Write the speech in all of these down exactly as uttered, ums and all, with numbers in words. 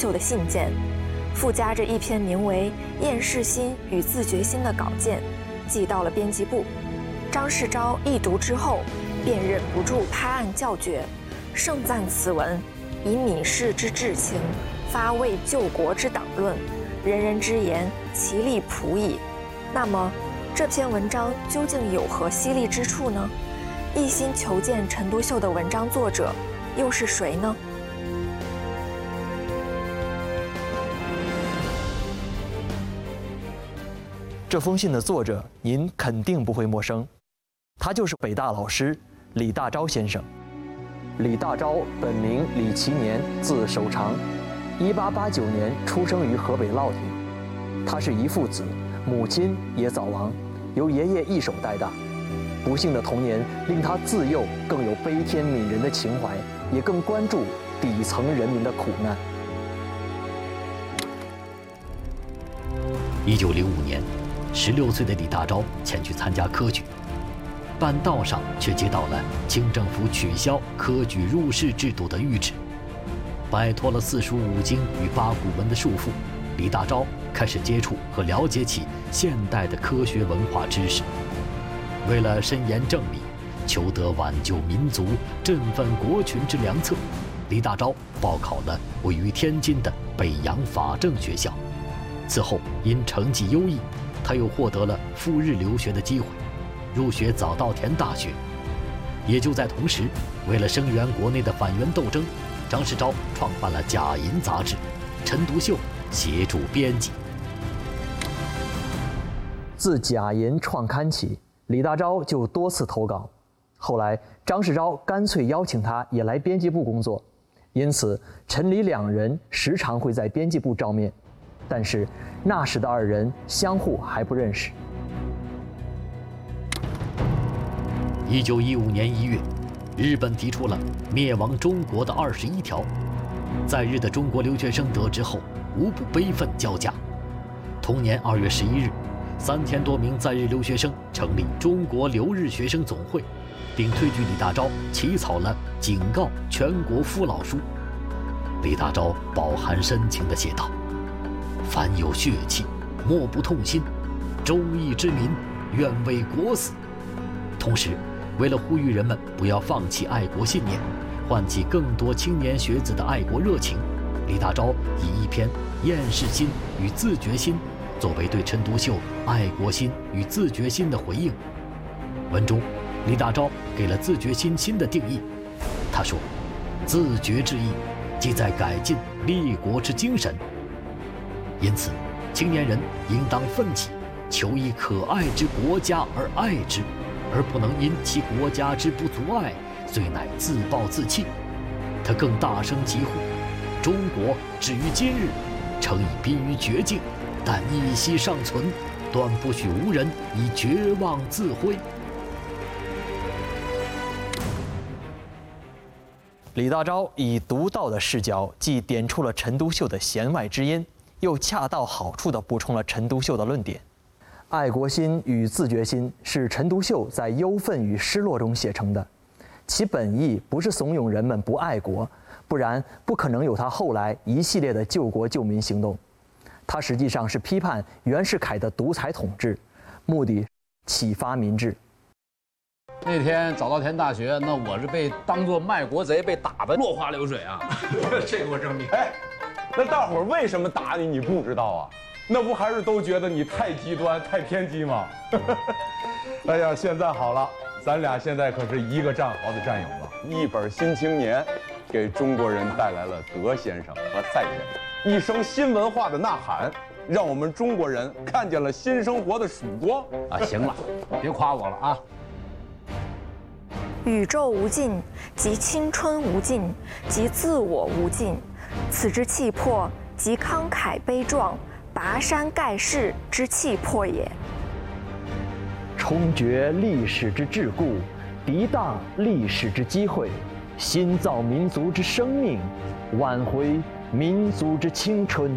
秀的信件，附加着一篇名为《厌世心与自觉心》的稿件，寄到了编辑部。张世钊一读之后，便忍不住拍案叫绝，盛赞此文以闽士之至情，发为救国之党论，人人之言，其利普矣。那么，这篇文章究竟有何犀利之处呢？一心求见陈独秀的文章作者又是谁呢？ 这封信的作者您肯定不会陌生，他就是北大老师李大钊先生。李大钊本名李其年，字守常，一八八九年出生于河北烙亭。他是一父子，母亲也早亡，由爷爷一手带大。不幸的童年令他自幼更有悲天悯人的情怀，也更关注底层人民的苦难。 一九零五年，十六岁的李大钊前去参加科举，半道上却接到了清政府取消科举入仕制度的谕旨，摆脱了四书五经与八股文的束缚，李大钊开始接触和了解起现代的科学文化知识。为了申言正理，求得挽救民族、振奋国群之良策，李大钊报考了位于天津的北洋法政学校。此后因成绩优异，他又获得了赴日留学的机会，入学早稻田大学。也就在同时，为了声援国内的反袁斗争，张世钊创办了《假银》杂志，陈独秀协助编辑。 自《假银》创刊起，李大钊就多次投稿，后来张世钊干脆邀请他也来编辑部工作，因此陈李两人时常会在编辑部照面。但是那时的二人相互还不认识。 一九一五年一月，日本提出了灭亡中国的二十一条，在日的中国留学生得知后，无不悲愤交加。同年二月十一日，三千多名在日留学生成立中国留日学生总会，并推举李大钊起草了警告全国父老书。李大钊饱含深情地写道：“凡有血气，莫不痛心；忠义之民，愿为国死。”同时，为了呼吁人们不要放弃爱国信念，唤起更多青年学子的爱国热情，李大钊以一篇《厌世心与自觉心》作为对陈独秀爱国心与自觉心的回应。文中，李大钊给了自觉心新的定义。他说：“自觉之意，即在改进立国之精神。因此，青年人应当奋起，求以可爱之国家而爱之，而不能因其国家之不足爱，遂乃自暴自弃。”他更大声疾呼：“中国至于今日，诚已濒于绝境，但一息尚存，断不许无人以绝望自挥。” 李大钊以独到的视角，既点出了陈独秀的弦外之音，又恰到好处地补充了陈独秀的论点。爱国心与自觉心是陈独秀在忧愤与失落中写成的，其本意不是怂恿人们不爱国，不然不可能有他后来一系列的救国救民行动。他实际上是批判袁世凯的独裁统治，目的启发民智。 那天早稻田大学，那我是被当作卖国贼被打得落花流水啊！ 这给我证明。哎，那大伙儿为什么打你？你不知道啊？那不还是都觉得你太极端、太偏激吗？哎呀，现在好了，咱俩现在可是一个战壕的战友了。一本《新青年》，给中国人带来了德先生和赛先生，一声新文化的呐喊，让我们中国人看见了新生活的曙光啊！行了，别夸我了啊！ 宇宙无尽，即青春无尽，即自我无尽。此之气魄，即慷慨悲壮，拔山盖世之气魄也。 冲决历史之桎梏，涤荡历史之机会，新造民族之生命，挽回民族之青春。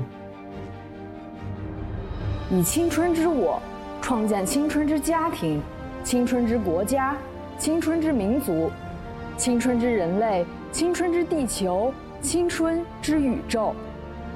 以青春之我，创建青春之家庭，青春之国家，青春之民族，青春之人类，青春之地球，青春之宇宙。